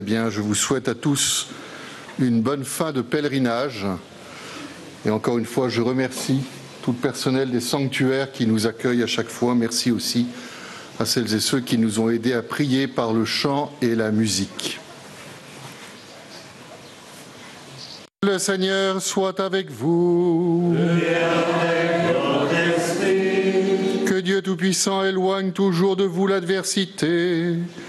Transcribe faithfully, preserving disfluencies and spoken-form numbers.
Bien, je vous souhaite à tous une bonne fin de pèlerinage. Et encore une fois, je remercie tout le personnel des sanctuaires qui nous accueille à chaque fois. Merci aussi à celles et ceux qui nous ont aidés à prier par le chant et la musique. Le Seigneur soit avec vous. Que Dieu Tout-Puissant éloigne toujours de vous l'adversité